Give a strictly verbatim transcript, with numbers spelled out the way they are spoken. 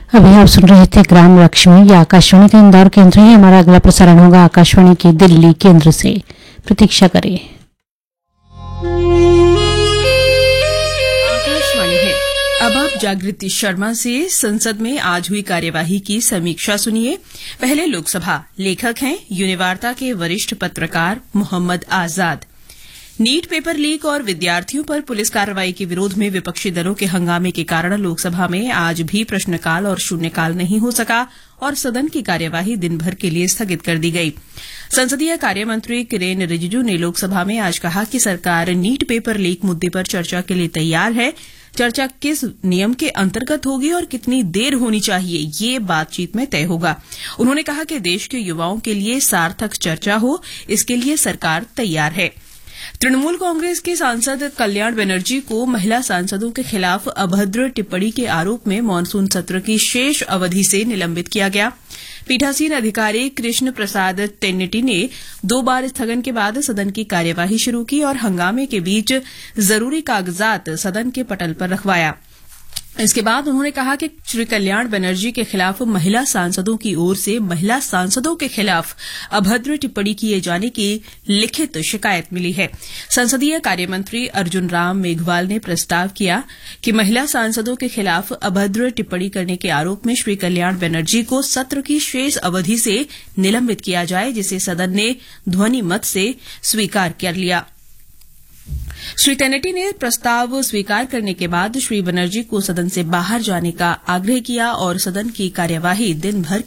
अभी आप सुन रहे थे ग्राम लक्ष्मी। ये आकाशवाणी का इंदौर केंद्र है। हमारा अगला प्रसारण होगा आकाशवाणी के दिल्ली केंद्र से। प्रतीक्षा करें। आकाशवाणी है। अब आप जागृति शर्मा से संसद में आज हुई कार्यवाही की समीक्षा सुनिए। पहले लोकसभा। लेखक हैं यूनिवार्ता के वरिष्ठ पत्रकार मोहम्मद आजाद। नीट पेपर लीक और विद्यार्थियों पर पुलिस कार्रवाई के विरोध में विपक्षी दलों के हंगामे के कारण लोकसभा में आज भी प्रश्नकाल और शून्यकाल नहीं हो सका और सदन की कार्यवाही दिन भर के लिए स्थगित कर दी गई। संसदीय कार्यमंत्री किरेन रिजिजू ने लोकसभा में आज कहा कि सरकार नीट पेपर लीक मुद्दे पर चर्चा के लिए तैयार है। चर्चा किस नियम के अंतर्गत होगी और कितनी देर होनी चाहिए, ये बातचीत में तय होगा। उन्होंने कहा कि देश के युवाओं के लिए सार्थक चर्चा हो, इसके लिए सरकार तैयार है। तृणमूल कांग्रेस के सांसद कल्याण बनर्जी को महिला सांसदों के खिलाफ अभद्र टिप्पणी के आरोप में मानसून सत्र की शेष अवधि से निलंबित किया गया। पीठासीन अधिकारी कृष्ण प्रसाद तेन्नेटी ने दो बार स्थगन के बाद सदन की कार्यवाही शुरू की और हंगामे के बीच जरूरी कागजात सदन के पटल पर रखवाया। इसके बाद उन्होंने कहा कि श्री कल्याण बनर्जी के खिलाफ महिला सांसदों की ओर से महिला सांसदों के खिलाफ अभद्र टिप्पणी किए जाने की लिखित शिकायत मिली है। संसदीय कार्यमंत्री अर्जुन राम मेघवाल ने प्रस्ताव किया कि महिला सांसदों के खिलाफ अभद्र टिप्पणी करने के आरोप में श्री कल्याण बनर्जी को सत्र की शेष अवधि से निलंबित किया जाए, जिसे सदन ने ध्वनि मत से स्वीकार कर लिया। श्री तेनेटी ने प्रस्ताव स्वीकार करने के बाद श्री बनर्जी को सदन से बाहर जाने का आग्रह किया और सदन की कार्यवाही दिन भर